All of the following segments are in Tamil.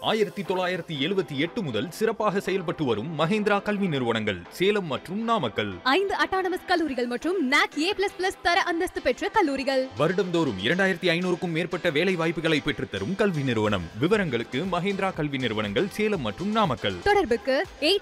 1978 முதல் சிறப்பாக செயல்பட்டு வரும் மஹேந்திரா கல்வி நிறுவனங்கள் சேலம் மற்றும் நாமக்கல். 5 அட்டானமஸ் கல்லூரிகள் மற்றும் NAC A++ தர அந்தஸ்து பெற்ற கல்லூரிகள். வருடம்தோறும் 2500க்கும் மேற்பட்ட வேலை வாய்ப்புகளை பெற்றுத்தரும் கல்வி நிறுவனம். விவரங்களுக்கு மஹேந்திரா கல்வி நிறுவனங்கள் சேலம் மற்றும் நாமக்கல். தொடர்புக்கு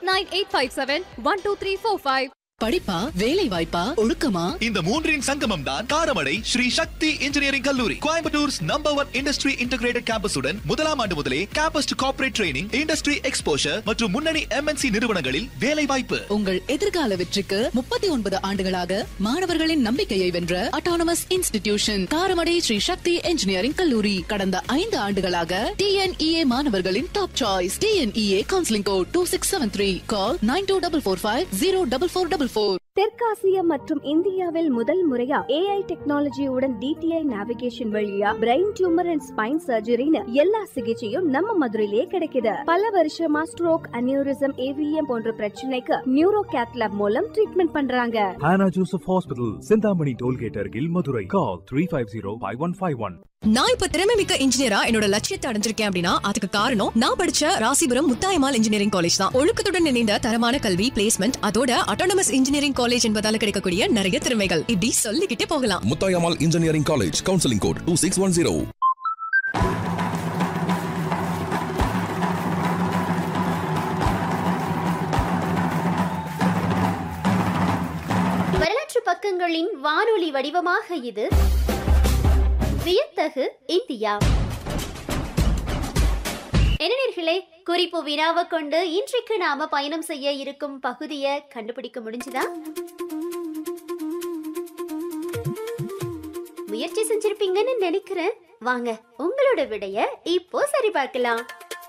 8985712345. படிப்பா வேலை வாய்ப்பா ஒழுக்கமா, இந்த மூன்றின் சங்கமம் தான் காரமடை ஸ்ரீ சக்தி இன்ஜினியரிங் கல்லூரி. கோயம்புத்தூர்ஸ் நம்பர் 1 இண்டஸ்ட்ரி இன்டகிரேட்டட் கேம்பஸுடன் முதலாம் ஆண்டு முதலே campus to corporate training, industry exposure மற்றும் முன்னணி MNC நிறுவனங்களில் வேலை வாய்ப்பு. உங்கள் எதிர்கால வெற்றிக்கு 39 ஆண்டுகளாக மாணவர்களின் நம்பிக்கையை வென்ற அட்டானமஸ் இன்ஸ்டிடியூஷன் காரமடை ஸ்ரீ சக்தி இன்ஜினியரிங் கல்லூரி. கடந்த 5 ஆண்டுகளாக TNEA மாணவர்களின் top choice. TNEA counselling code 2673. கால் 9244044444. தெற்காசியா மற்றும் இந்தியாவில் முதல் முறையா AI டெக்னாலஜியுடன் DTI நேவிகேஷன் வழியா பிரெயின் டியூமர் அண்ட் ஸ்பைன் சர்ஜரின்னு எல்லா சிகிச்சையும் நம்ம மதுரையிலேயே கிடைக்குது. பல வருஷமா ஸ்ட்ரோக், அனியூரிசம், AVM போன்ற பிரச்சனைக்கு நியூரோ கேத்லாப் மூலம் ட்ரீட்மெண்ட் பண்றாங்க. Hannah Joseph Hospital, Sindhamani Tollgate அருகில் மதுரை. Call 350-5151. நான் இப்ப திறமைமிக்க இன்ஜினியரா என்னோட லட்சியத்தை அடைஞ்சிருக்கேன் அப்படின்னா அதுக்கு காரணம் நான் படிச்ச ராசிபுரம் முத்தாயம்மாள் இன்ஜினியரிங் காலேஜ் தான். ஒழுக்கத்துடன் இணைந்த தரமான கல்வி, பிளேஸ்மெண்ட், அதோட அட்டானமஸ் இன்ஜினியரிங் காலேஜ் என்பதால கிடைக்கக்கூடிய நிறைய திறமைகள் இப்படி சொல்லிக்கிட்டே போகலாம். Muthayammal engineering college, counselling code 2610. வரலாற்று பக்கங்களின் வானொலி வடிவமாக இது வியத்தகு இந்தியா. என்ன நேயர்களே, குறிப்பு வினாவை கொண்டு இன்றைக்கு நாம பயணம் செய்ய இருக்கும் பகுதியை கண்டுபிடிக்க முடிஞ்சுதா? முயற்சி செஞ்சிருப்பீங்கன்னு நினைக்கிறேன். வாங்க உங்களோட விடைய இப்போ சரி பார்க்கலாம்.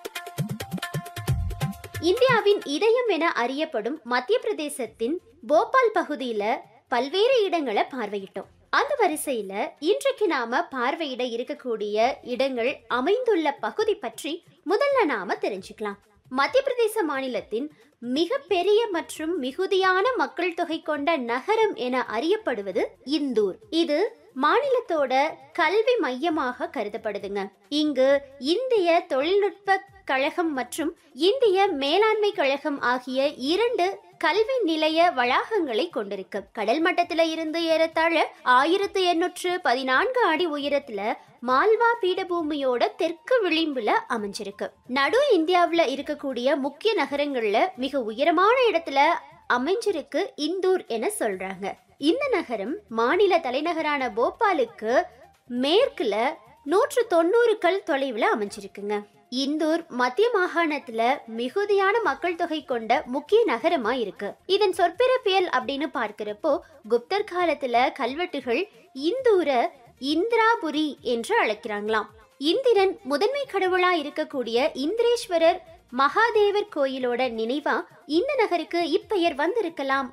இந்தியாவின் இதயம் என அறியப்படும் மத்திய பிரதேசத்தின் போபால் பகுதியில பல்வேறு இடங்களை பார்வையிட்டோம். அந்த வரிசையில இன்றைக்கு நாம பார்வையிட இருக்கக்கூடிய இடங்கள் அமைந்துள்ள பகுதி பற்றி முதல்ல நாம தெரிஞ்சுக்கலாம். மத்திய பிரதேச மாநிலத்தின் மிக பெரிய மற்றும் மிகுதியான மக்கள் தொகை கொண்ட நகரம் என அறியப்படுவது இந்தூர். இது மாநிலத்தோட கல்வி மையமாக கருதப்படுதுங்க. இங்கு இந்திய தொழில்நுட்ப கழகம் மற்றும் இந்திய மேலாண்மை கழகம் ஆகிய 2 கல்வி நிலைய வளாகங்களை கொண்டிருக்கு. கடல் மட்டத்தில இருந்து ஏறத்தாழ 1814 அடி உயரத்துல மால்வா பீடபூமியோட தெற்கு விளிம்புல அமைஞ்சிருக்கு. நடு இந்தியாவுல இருக்கக்கூடிய முக்கிய நகரங்கள்ல மிக உயரமான இடத்துல அமைஞ்சிருக்கு இந்தூர் என சொல்றாங்க. இந்த நகரம் மாநில தலைநகரான போபாலுக்கு மேற்குல 190 கல் தொலைவுல அமைஞ்சிருக்குங்க. இந்தூர் மத்திய மாகாணத்துல மிகுதியான மக்கள் தொகை கொண்ட முக்கிய நகரமா இருக்கு. இதன் சொற்பிறப்பியல் அப்படின்னு பார்க்கிறப்போ குப்தர் காலத்துல கல்வெட்டுகள் இந்தூர இந்திராபுரி என்று அழைக்கிறாங்களாம். இந்திரன் முதன்மை கடவுளா இருக்கக்கூடிய இந்திரேஸ்வரர் மகாதேவர் கோயிலோட நினைவா இந்த நகருக்கு இப்பெயர் வந்திருக்கலாம்